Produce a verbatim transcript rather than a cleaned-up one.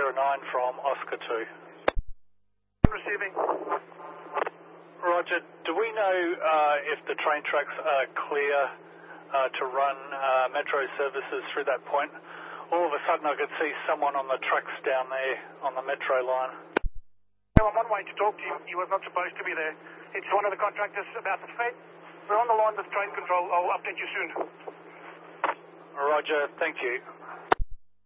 zero nine from Oscar two. Receiving. Roger, do we know uh, if the train tracks are clear uh, to run uh, metro services through that point? All of a sudden I could see someone on the tracks down there on the metro line. I'm on way to talk to you. You were not supposed to be there. It's one of the contractors about the Fed. We're on the line with train control. I'll update you soon. Roger, thank you.